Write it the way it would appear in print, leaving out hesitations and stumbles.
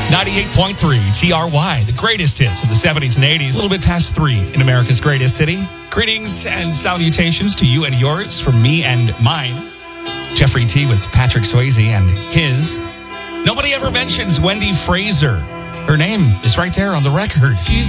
98.3 TRY, the greatest hits of the 70s and 80s. A little bit past 3 in America's greatest city. Greetings and salutations to you and yours from me and mine. Jeffrey T. with Patrick Swayze and his. Nobody ever mentions Wendy Fraser. Her name is right there on the record.